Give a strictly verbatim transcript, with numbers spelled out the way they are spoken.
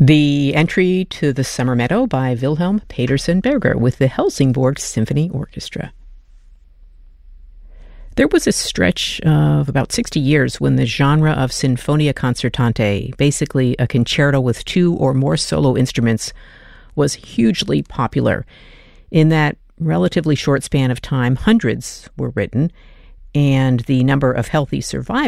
The entry to the Summer Meadow by Wilhelm Petersen Berger with the Helsingborg Symphony Orchestra. There was a stretch of about sixty years when the genre of Sinfonia Concertante, basically a concerto with two or more solo instruments, was hugely popular. In that relatively short span of time, hundreds were written, and the number of healthy survivors